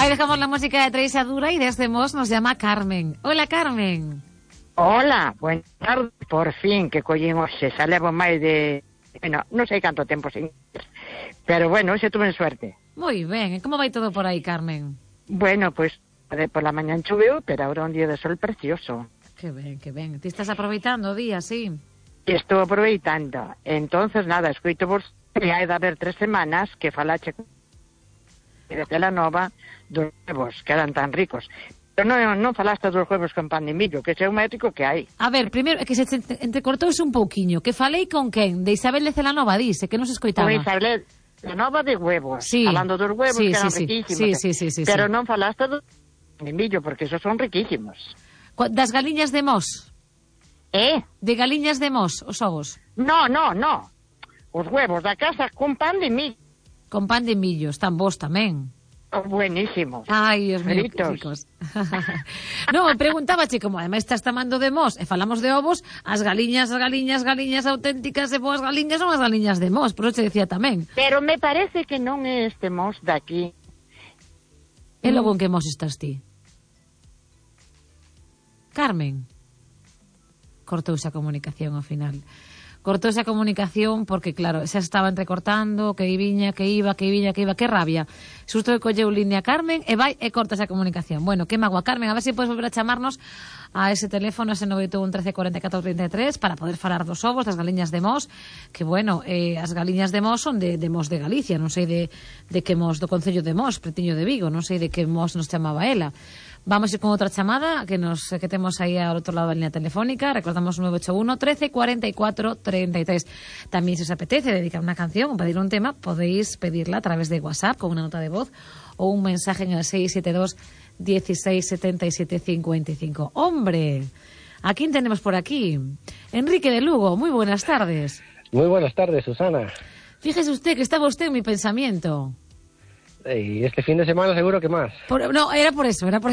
Ahí dejamos la música de Tracy Adura y desde Mos nos llama Carmen. Hola, Carmen. Hola, buenas tardes. Por fin que collín hoxe, salemos máis de... Bueno, non sei canto tempo sin... Pero bueno, hoxe tuve suerte. Muy ben, como vai todo por aí, Carmen? Bueno, pues por la mañana choveu, pero ahora un día de sol precioso. Que ben, que ben. Ti estás aproveitando o día, sí? Estou aproveitando. Entonces, nada, escoito vos que hai de haber 3 semanas que falache de Celanova dos huevos, que eran tan ricos. Pero non falaste dos huevos con pan de millo, que é o métrico que hai. A ver, primeiro, que se entrecortouse un pouquiño. Que falei con quen? De Isabel de Celanova, dice, que non se escoitaba. Con Isabel Celanova de huevos. Sí. Falando dos huevos, sí, que eran sí, riquísimos. Sí, pero non falaste dos de millo, porque esos son riquísimos. Das galiñas de Mos? De galiñas de Mos, os ovos? No. Os huevos da casa con pan de millo. Con pan de millo, están vos tamén. Buenísimos. Ai, Dios mío, fritos. chicos. No, preguntaba, como además estás tomando de Mos e falamos de ovos, as galiñas auténticas e boas galiñas son as galiñas de Mos, por eso te decía tamén. Pero me parece que non é este Mos daqui. E logo en que Mos estás ti? Carmen. Cortouse a comunicación ao final. Cortouse a comunicación porque, claro, xa estaba entrecortando, que viña, que iba, que rabia. Xusto que colleu línea Carmen e vai e corta esa comunicación. Bueno, que magua, Carmen, a ver se podes volver a chamarnos a ese teléfono, ese 981 13 44 33, para poder falar dos ovos, das galiñas de Mos, que, bueno, as galiñas de Mos son de Mos de Galicia, non sei de que Mos, do Concello de Mos, pretiño de Vigo, non sei de que Mos nos chamaba ela. Vamos a ir con outra chamada que temos aí ao outro lado da línea telefónica. Recordamos 981 13 44 33. Tamén, se os apetece dedicar unha canción ou pedir un tema, podéis pedirla a través de WhatsApp con unha nota de voz ou un mensaje en el 672 16 77 55. ¡Hombre! ¿A quién tenemos por aquí? Enrique de Lugo, muy buenas tardes. Muy buenas tardes, Susana. Fíjese usted que estaba usted en mi pensamiento. Y este fin de semana seguro que más. No, era por eso. Era por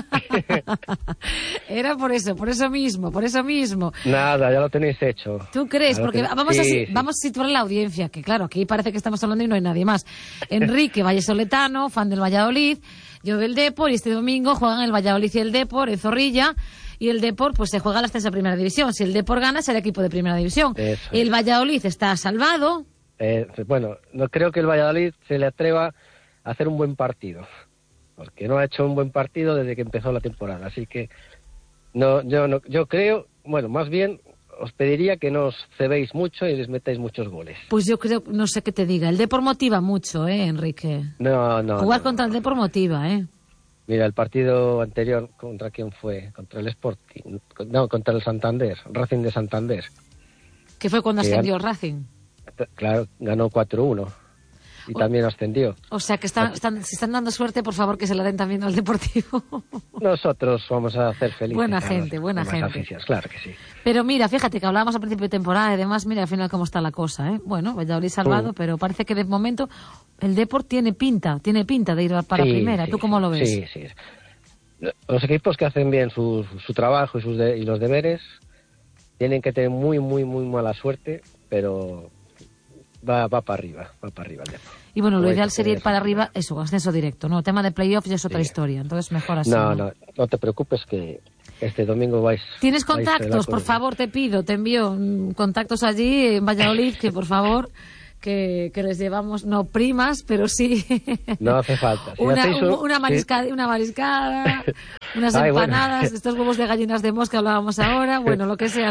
eso mismo. Nada, ya lo tenéis hecho. ¿Tú crees? Porque vamos a situar la audiencia, que claro, aquí parece que estamos hablando y no hay nadie más. Enrique vallesoletano, fan del Valladolid, yo del Depor, y este domingo juegan el Valladolid y el Depor en Zorrilla, y el Depor pues se juega el ascenso a Primera División. Si el Depor gana, será equipo de Primera División. Eso. El Valladolid está salvado. Bueno, no creo que el Valladolid se le atreva hacer un buen partido, porque no ha hecho un buen partido desde que empezó la temporada, así que yo creo, bueno, más bien os pediría que no os cebéis mucho y les metáis muchos goles. Pues yo creo, no sé qué te diga, el Depor motiva mucho, Enrique. No. Jugar contra el Depor motiva, Mira, el partido anterior, ¿contra quién fue? Contra el Sporting, no, contra el Santander, Racing de Santander. Que fue cuando ascendió el Racing. Claro, ganó 4-1. Y también ascendió. O sea, que si están dando suerte, por favor, que se la den también al Deportivo. Nosotros vamos a hacer felices. Buena gente. Aficios, claro que sí. Pero mira, fíjate que hablábamos al principio de temporada y demás, mira al final cómo está la cosa, Bueno, Valladolid salvado, pero parece que de momento el Depor tiene pinta de ir para primera. ¿Tú cómo lo ves? Sí. Los equipos que hacen bien su trabajo y los deberes tienen que tener muy mala suerte, pero va para arriba el Depor. Y bueno, lo ideal sería ir para arriba, eso, ascenso directo, ¿no? El tema de playoffs ya es otra historia, entonces mejor así. No te preocupes que este domingo vais... ¿Tienes contactos? Por favor, te envío contactos allí en Valladolid, que por favor, que les llevamos, no primas, pero sí... No hace falta. Si una mariscada, unas empanadas, estos huevos de gallinas de Mos que hablábamos ahora, bueno, lo que sea.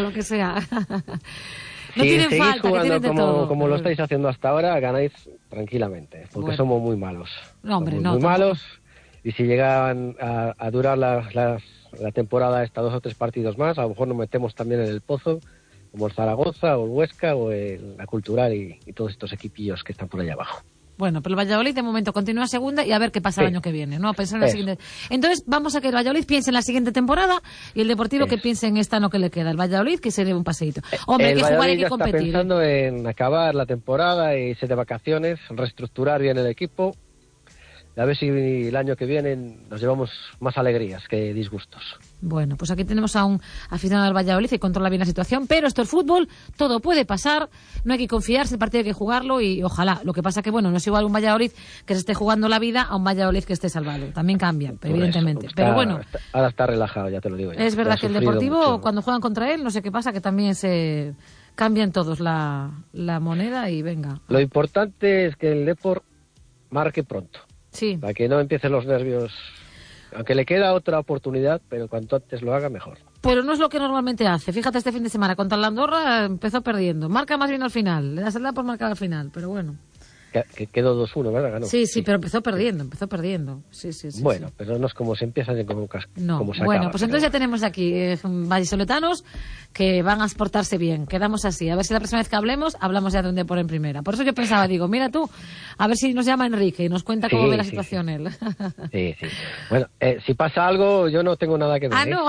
No tienen falta, jugando que tienen de todo. Como lo estáis haciendo hasta ahora, ganáis tranquilamente, porque somos muy malos. No, hombre, somos muy malos, y si llegan a durar la temporada esta 2 o 3 partidos más, a lo mejor nos metemos también en el pozo, como el Zaragoza o el Huesca o la Cultural y todos estos equipillos que están por allá abajo. Bueno, pero el Valladolid de momento continúa segunda y a ver qué pasa el año que viene, ¿no? A pensar en la siguiente. Entonces vamos a que el Valladolid piense en la siguiente temporada y el Deportivo que piense en esta no que le queda. El Valladolid que se dé un paseíto. Hombre, hay que jugar, hay que competir. Está pensando en acabar la temporada y irse de vacaciones, reestructurar bien el equipo A ver si el año que viene nos llevamos más alegrías que disgustos. Bueno, pues aquí tenemos a un aficionado al Valladolid que controla bien la situación, pero esto es fútbol, todo puede pasar, no hay que confiarse, el partido hay que jugarlo y ojalá. Lo que pasa que, bueno, no es igual un Valladolid que se esté jugando la vida a un Valladolid que esté salvado. También cambia, evidentemente. Pero bueno, ahora está relajado, ya te lo digo. Es verdad que el Deportivo, mucho, cuando juegan contra él, no sé qué pasa, que también se cambian todos la moneda y venga. Lo importante es que el Depor marque pronto. Sí. Para que no empiecen los nervios, aunque le queda otra oportunidad, pero cuanto antes lo haga, mejor. Pero no es lo que normalmente hace. Fíjate, este fin de semana contra el Andorra empezó perdiendo. Marca más bien al final. Le das el da por marcar al final, pero bueno. Que quedó 2-1, ¿verdad? Ganó. Sí, pero empezó perdiendo. Sí. Bueno, sí. Pero no es como se empieza ni como se bueno, acaba. Pues entonces ya tenemos aquí vallisoletanos que van a exportarse bien. Quedamos así. A ver si la próxima vez que hablamos ya de un Depor en primera. Por eso yo pensaba, digo, mira tú, a ver si nos llama Enrique y nos cuenta cómo ve la situación él. Sí. Bueno, si pasa algo, yo no tengo nada que ver. No.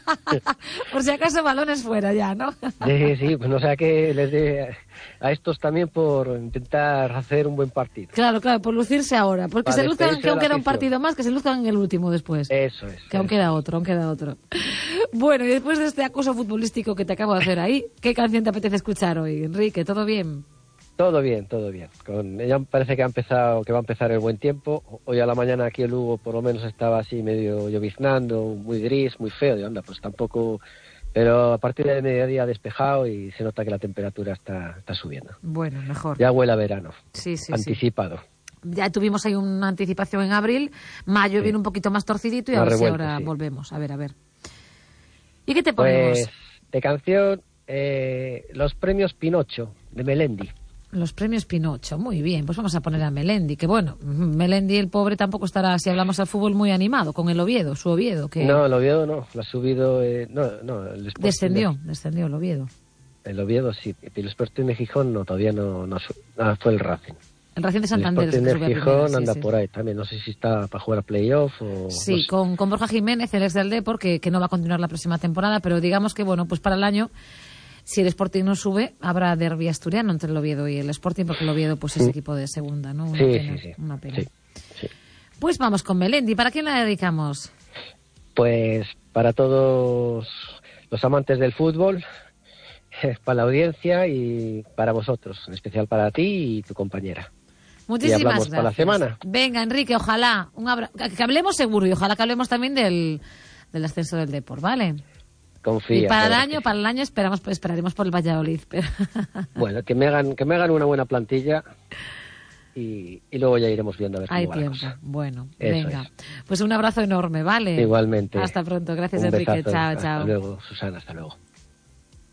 Por si acaso balones fuera ya, ¿no? Sí, pues no sea que les dé a estos también por intentar hacer un buen partido. Claro, por lucirse ahora. Porque se luzcan, que aún queda un partido más, que se luzcan en el último después. Eso es. Que aún queda otro. Bueno, y después de este acoso futbolístico que te acabo de hacer ahí, ¿qué canción te apetece escuchar hoy, Enrique? ¿Todo bien? Todo bien. Ya parece que va a empezar el buen tiempo. Hoy a la mañana aquí en Lugo por lo menos estaba así medio lloviznando, muy gris, muy feo. Y anda, pues tampoco... Pero a partir de mediodía despejado y se nota que la temperatura está subiendo. Bueno, mejor. Ya huele a verano. Sí. Anticipado. Ya tuvimos ahí una anticipación en abril. Mayo viene un poquito más torcidito y a ver si ahora volvemos. A ver. ¿Y qué te ponemos? Pues de canción, los premios Pinocho, de Melendi. Los premios Pinocho, muy bien, pues vamos a poner a Melendi, que bueno, Melendi el pobre tampoco estará, si hablamos al fútbol, muy animado con el Oviedo, su Oviedo. Que... No, el Oviedo no, lo ha subido, el descendió el Oviedo. El Oviedo sí, y el Sporting de Gijón no, todavía no fue el Racing. El Racing de Santander. El Sporting de Gijón anda por ahí también, no sé si está para jugar a playoff o... Sí, no sé. con Borja Jiménez, el ex del Depor, que no va a continuar la próxima temporada, pero digamos que bueno, pues para el año... Si el Sporting no sube, habrá derbi asturiano entre el Oviedo y el Sporting, porque el Oviedo pues es equipo de segunda, ¿no? Una pena. Sí. Pues vamos con Melendi. ¿Para quién la dedicamos? Pues para todos los amantes del fútbol, para la audiencia y para vosotros, en especial para ti y tu compañera. Muchísimas gracias. Para la semana. Venga, Enrique, ojalá, que hablemos seguro y ojalá que hablemos también del ascenso del Depor, ¿vale? Confía, y para el año esperaremos por el Valladolid. Pero... Bueno, que me hagan una buena plantilla y luego ya iremos viendo a ver cómo va la cosa. Bueno, venga. Pues un abrazo enorme, ¿vale? Igualmente. Hasta pronto. Gracias, Enrique. Chao. Hasta luego, Susana. Hasta luego.